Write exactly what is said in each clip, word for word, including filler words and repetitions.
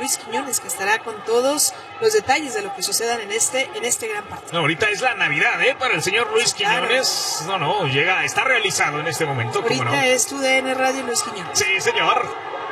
Luis Quiñones, que estará con todos los detalles de lo que sucedan en este, en este gran partido. No, ahorita es la Navidad, ¿eh? Para el señor Luis claro. Quiñones. No, no, llega, está realizado en este momento. Ahorita ¿cómo no? Es tu D N Radio Luis Quiñones. Sí, señor.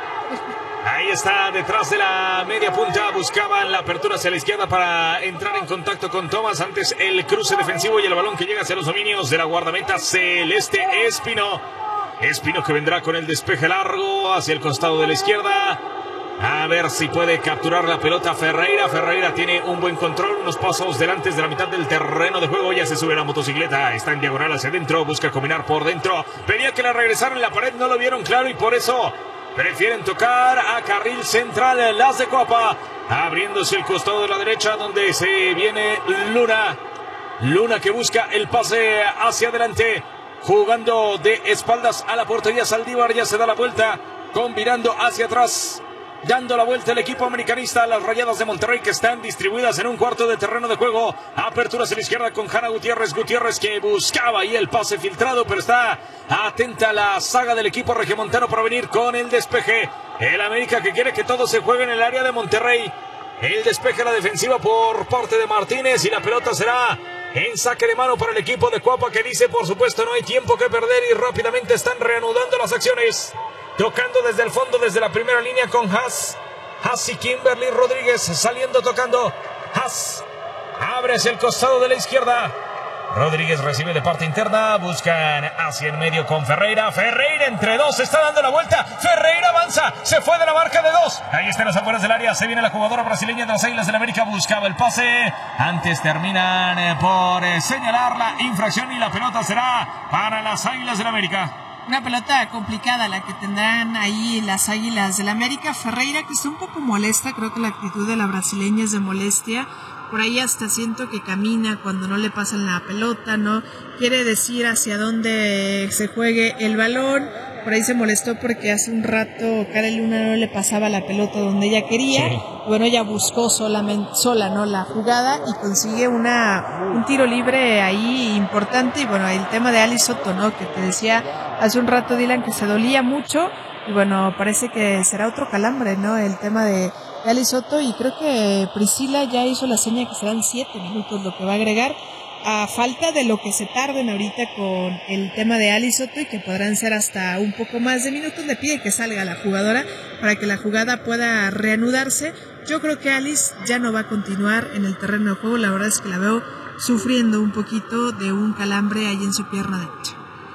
Ahí está, detrás de la media punta, buscaban la apertura hacia la izquierda para entrar en contacto con Thomas. Antes el cruce defensivo y el balón que llega hacia los dominios de la guardameta celeste Espino. Espino que vendrá con el despeje largo hacia el costado de la izquierda. A ver si puede capturar la pelota Ferreira. Ferreira tiene un buen control, unos pasos delante de la mitad del terreno de juego. Ya se sube la motocicleta, está en diagonal hacia adentro, busca combinar por dentro. Venía que la regresaran en la pared, no lo vieron claro y por eso prefieren tocar a carril central las de Coapa. Abriéndose el costado de la derecha donde se viene Luna. Luna que busca el pase hacia adelante. Jugando de espaldas a la portería, Saldívar ya se da la vuelta, combinando hacia atrás, dando la vuelta el equipo americanista a las Rayadas de Monterrey que están distribuidas en un cuarto de terreno de juego. Aperturas a la izquierda con Hanna Gutiérrez, Gutiérrez que buscaba ahí el pase filtrado, pero está atenta la saga del equipo regiomontano para venir con el despeje. El América que quiere que todo se juegue en el área de Monterrey. El despeje a la defensiva por parte de Martínez y la pelota será en saque de mano para el equipo de Coapa que dice, por supuesto, no hay tiempo que perder y rápidamente están reanudando las acciones. Tocando desde el fondo, desde la primera línea con Haas. Haas y Kimberly Rodríguez saliendo tocando. Haas abre hacia el costado de la izquierda. Rodríguez recibe de parte interna, buscan hacia el medio con Ferreira. Ferreira entre dos, está dando la vuelta. Ferreira avanza, se fue de la marca de dos. Ahí está en las afueras del área, se viene la jugadora brasileña de las Águilas del América, buscaba el pase. Antes terminan por señalar la infracción y la pelota será para las Águilas del América. Una pelota complicada la que tendrán ahí las Águilas del América. Ferreira que está un poco molesta, creo que la actitud de la brasileña es de molestia. Por ahí hasta siento que camina cuando no le pasan la pelota, ¿no? Quiere decir hacia dónde se juegue el balón. Por ahí se molestó porque hace un rato Karen Luna no le pasaba la pelota donde ella quería. Sí. Bueno, ella buscó solamente, sola, ¿no? La jugada y consigue una un tiro libre ahí importante. Y bueno, el tema de Ali Soto, ¿no? Que te decía hace un rato, Dylan, que se dolía mucho. Y bueno, parece que será otro calambre, ¿no? El tema de Ali Soto, y creo que Priscila ya hizo la seña que serán siete minutos lo que va a agregar, a falta de lo que se tarden ahorita con el tema de Ali Soto y que podrán ser hasta un poco más de minutos. Le pide que salga la jugadora para que la jugada pueda reanudarse. Yo creo que Alice ya no va a continuar en el terreno de juego, la verdad es que la veo sufriendo un poquito de un calambre ahí en su pierna derecha.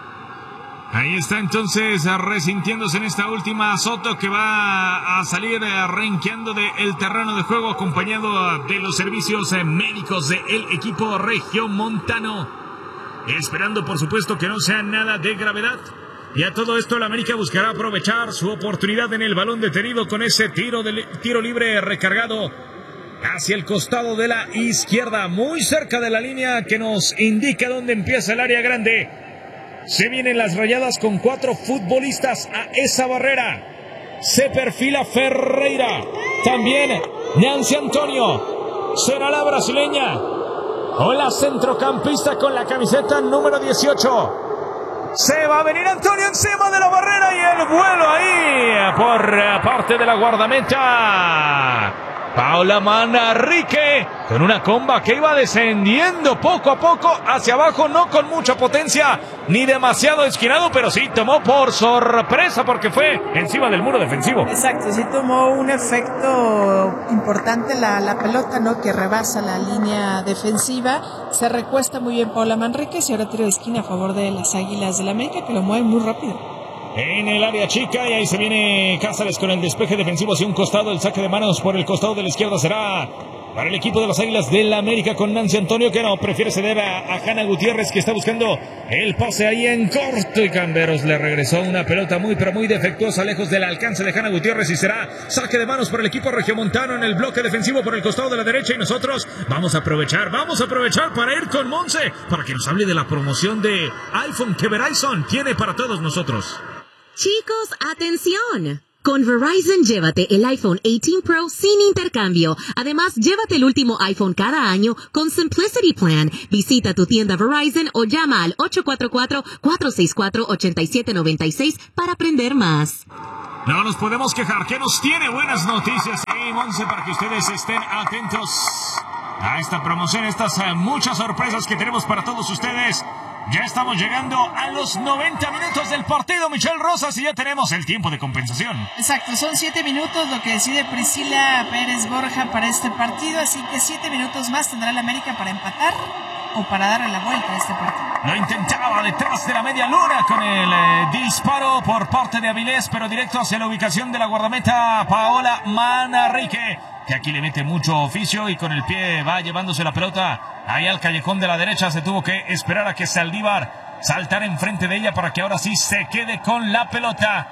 Ahí está entonces resintiéndose en esta última Soto, que va a salir renqueando del terreno de juego acompañado de los servicios médicos del equipo regiomontano, esperando por supuesto que no sea nada de gravedad. Y a todo esto el América buscará aprovechar su oportunidad en el balón detenido con ese tiro, de, tiro libre recargado hacia el costado de la izquierda, muy cerca de la línea que nos indica dónde empieza el área grande. Se vienen las Rayadas con cuatro futbolistas a esa barrera. Se perfila Ferreira. También Nancy Antonio. Será la brasileña o la centrocampista con la camiseta número dieciocho. Se va a venir Antonio encima de la barrera y el vuelo ahí por parte de la guardameta Paula Manrique, con una comba que iba descendiendo poco a poco hacia abajo, no con mucha potencia ni demasiado esquinado, pero sí tomó por sorpresa porque fue encima del muro defensivo. Exacto, sí tomó un efecto importante la, la pelota, ¿no? Que rebasa la línea defensiva. Se recuesta muy bien Paula Manrique y ahora tiro de esquina a favor de las Águilas del América, que lo mueven muy rápido. En el área chica, y ahí se viene Cázares con el despeje defensivo hacia un costado. El saque de manos por el costado de la izquierda será para el equipo de las Águilas del América con Nancy Antonio, que no prefiere ceder a, a Hanna Gutiérrez, que está buscando el pase ahí en corto, y Camberos le regresó una pelota muy pero muy defectuosa lejos del alcance de Hanna Gutiérrez, y será saque de manos por el equipo regiomontano en el bloque defensivo por el costado de la derecha. Y nosotros vamos a aprovechar, vamos a aprovechar para ir con Monse, para que nos hable de la promoción de iPhone que Verizon tiene para todos nosotros. Chicos, atención. Con Verizon, llévate el iPhone dieciocho Pro sin intercambio. Además, llévate el último iPhone cada año con Simplicity Plan. Visita tu tienda Verizon o llama al ocho cuatro cuatro, cuatro seis cuatro, ocho siete nueve seis para aprender más. No nos podemos quejar, que nos tiene buenas noticias. Sí, Monse, para que ustedes estén atentos a esta promoción, estas uh, muchas sorpresas que tenemos para todos ustedes. Ya estamos llegando a los noventa minutos del partido, Michelle Rosas, y ya tenemos el tiempo de compensación. Exacto, son siete minutos lo que decide Priscila Pérez Borja para este partido, así que siete minutos más tendrá el América para empatar o para darle la vuelta a este partido. Lo intentaba detrás de la media luna con el eh, disparo por parte de Avilés, pero directo hacia la ubicación de la guardameta Paola Manrique, que aquí le mete mucho oficio y con el pie va llevándose la pelota ahí al callejón de la derecha. Se tuvo que esperar a que Saldívar saltara enfrente de ella para que ahora sí se quede con la pelota.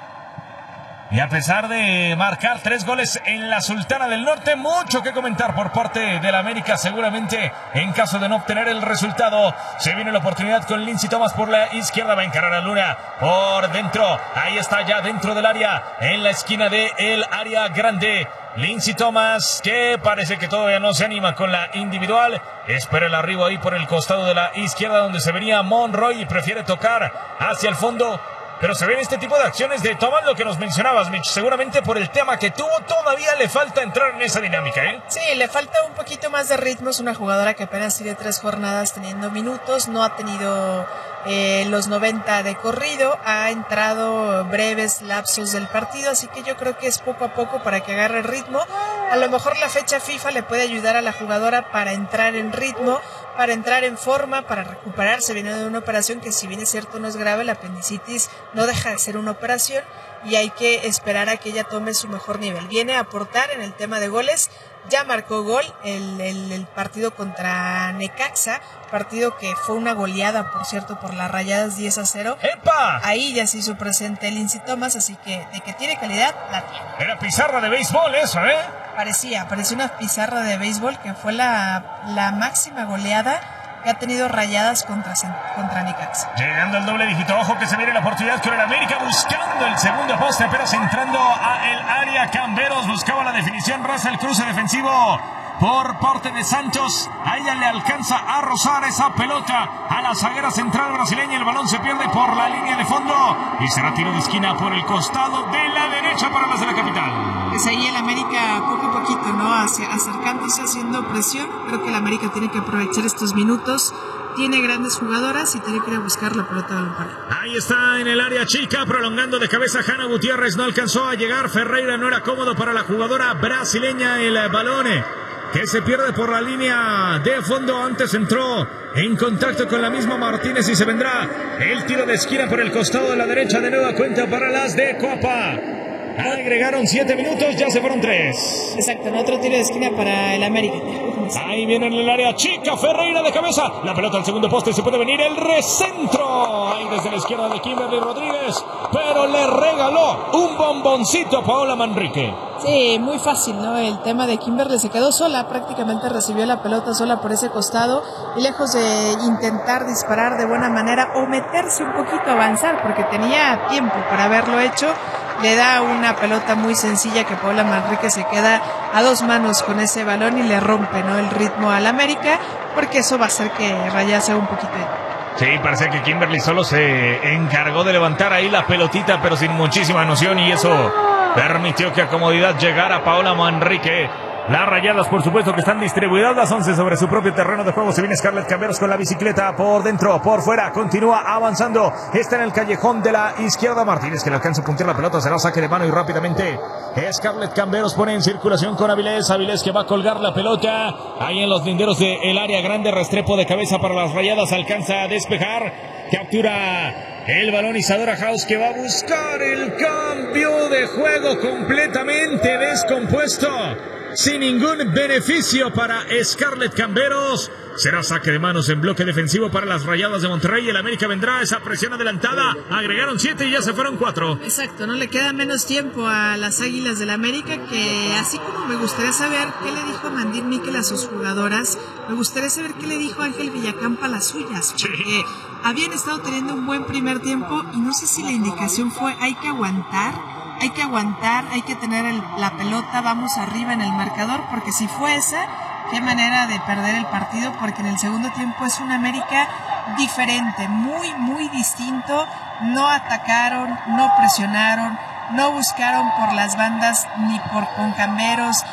Y a pesar de marcar tres goles en la Sultana del Norte, mucho que comentar por parte del América. Seguramente, en caso de no obtener el resultado, se viene la oportunidad con Lindsay Thomas por la izquierda. Va a encarar a Luna por dentro. Ahí está ya dentro del área, en la esquina del área grande. Lindsay Thomas, que parece que todavía no se anima con la individual. Espera el arribo ahí por el costado de la izquierda, donde se venía Monroy y prefiere tocar hacia el fondo. Pero se ven este tipo de acciones de Thomas, lo que nos mencionabas, Mitch. Seguramente por el tema que tuvo, todavía le falta entrar en esa dinámica, ¿eh? Sí, le falta un poquito más de ritmo. Es una jugadora que apenas tiene tres jornadas teniendo minutos. No ha tenido eh, los noventa de corrido. Ha entrado breves lapsos del partido. Así que yo creo que es poco a poco para que agarre el ritmo. A lo mejor la fecha FIFA le puede ayudar a la jugadora para entrar en ritmo, para entrar en forma, para recuperarse. Viene de una operación que, si bien es cierto no es grave, la apendicitis no deja de ser una operación y hay que esperar a que ella tome su mejor nivel. Viene a aportar en el tema de goles. Ya marcó gol el, el, el partido contra Necaxa, partido que fue una goleada, por cierto, por las Rayadas diez a cero. ¡Epa! Ahí ya se hizo presente Lindsay Thomas, así que de que tiene calidad, la tiene. Era pizarra de béisbol eso, ¿eh? Parecía, parecía una pizarra de béisbol, que fue la, la máxima goleada que ha tenido Rayadas contra, contra Necaxa. Llegando al doble dígito, ojo que se viene la oportunidad con el América, buscando el segundo poste, pero entrando a el área. Camberos buscaba la definición, raza el cruce defensivo por parte de Santos. A ella le alcanza a rozar esa pelota a la zaguera central brasileña. El balón se pierde por la línea de fondo y será tiro de esquina por el costado de la derecha para las de la capital. Pues ahí el América poco a poquito, ¿no? Hacia, acercándose, haciendo presión. Creo que el América tiene que aprovechar estos minutos. Tiene grandes jugadoras y tiene que ir a buscar la pelota del balón. Ahí está en el área chica, prolongando de cabeza Hanna Gutiérrez. No alcanzó a llegar. Ferreira, no era cómodo para la jugadora brasileña el balón, que se pierde por la línea de fondo. Antes entró en contacto con la misma Martínez y se vendrá el tiro de esquina por el costado de la derecha. De nueva cuenta para las de Coapa. Agregaron siete minutos, ya se fueron tres. Exacto, en otro tiro de esquina para el América. Ahí viene en el área chica, Ferreira de cabeza. La pelota al segundo poste, se puede venir el recentro. Ahí desde la izquierda de Kimberly Rodríguez, pero le regaló un bomboncito a Paola Manrique. Sí, muy fácil, ¿no? El tema de Kimberly se quedó sola, prácticamente recibió la pelota sola por ese costado y lejos de intentar disparar de buena manera o meterse un poquito, avanzar, porque tenía tiempo para haberlo hecho, le da una pelota muy sencilla que Paola Manrique se queda a dos manos con ese balón y le rompe, ¿no?, el ritmo al América, porque eso va a hacer que rayase un poquito. Sí, parece que Kimberly solo se encargó de levantar ahí la pelotita, pero sin muchísima noción, y eso permitió que a comodidad llegara Paola Manrique. Las Rayadas, por supuesto, que están distribuidas las once sobre su propio terreno de juego. Se viene Scarlett Camberos con la bicicleta por dentro, por fuera, continúa avanzando. Está en el callejón de la izquierda. Martínez, que le alcanza a puntear la pelota, será saque de mano y rápidamente Scarlett Camberos pone en circulación con Avilés. Avilés que va a colgar la pelota ahí en los linderos del área grande. Restrepo de cabeza para las Rayadas, alcanza a despejar. Captura el balón Isadora House, que va a buscar el cambio de juego completamente descompuesto, sin ningún beneficio para Scarlett Camberos. Será saque de manos en bloque defensivo para las Rayadas de Monterrey. El América vendrá esa presión adelantada. Agregaron siete y ya se fueron cuatro. Exacto, no le queda menos tiempo a las Águilas del América, que así como me gustaría saber qué le dijo Mandín Miquel a sus jugadoras, me gustaría saber qué le dijo Ángel Villacampa a las suyas, porque habían estado teniendo un buen primer tiempo y no sé si la indicación fue hay que aguantar. Hay que aguantar, hay que tener el, la pelota, vamos arriba en el marcador, porque si fue esa, qué manera de perder el partido, porque en el segundo tiempo es un América diferente, muy, muy distinto. No atacaron, no presionaron, no buscaron por las bandas ni por con Camberos,